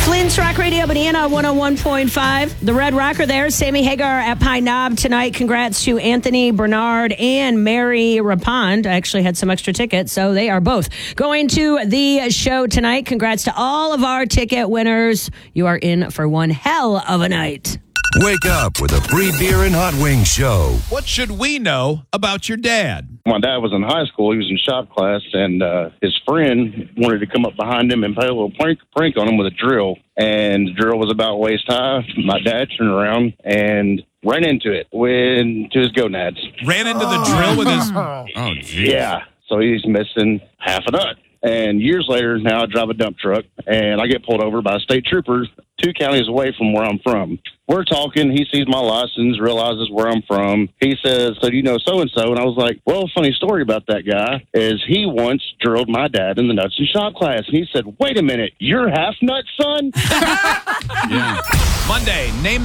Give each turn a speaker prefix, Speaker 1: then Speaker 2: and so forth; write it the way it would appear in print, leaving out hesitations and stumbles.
Speaker 1: Flint's Rock Radio, Banana 101.5. The Red Rocker there, Sammy Hagar at Pine Knob tonight. Congrats to Anthony Bernard and Mary Rapond. I actually had some extra tickets, so they are both going to the show tonight. Congrats to all of our ticket winners. You are in for one hell of a night.
Speaker 2: Wake up with a free beer and hot wings show.
Speaker 3: What should we know about your dad?
Speaker 4: My dad was in high school. He was in shop class, and his friend wanted to come up behind him and play a little prank on him with a drill. And the drill was about waist high. My dad turned around and ran into it, went to his gonads.
Speaker 3: Ran into the drill with his... Oh, geez.
Speaker 4: Yeah. So he's missing half a nut. And years later, now I drive a dump truck, and I get pulled over by a state trooper 2 counties away from where I'm from. We're talking. He sees my license, realizes where I'm from. He says, so do you know so-and-so? And I was like, well, funny story about that guy is he once drilled my dad in the nuts and shop class. And he said, wait a minute, you're half nut, son?
Speaker 3: Yeah. Monday, name